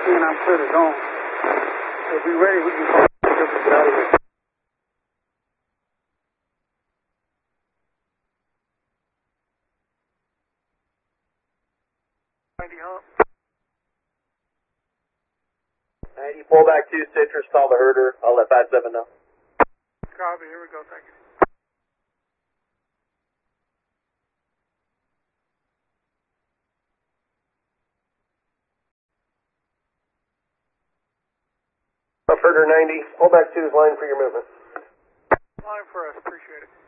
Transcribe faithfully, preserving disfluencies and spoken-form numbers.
and I'm clear to zone. If we're ready, we can get out of here. ninety hump. ninety, pull back to Citrus, call the herder. I'll let five seven know. Copy, here we go, thank you. Up herder ninety, pull back to his line for your movement. Line for us, appreciate it.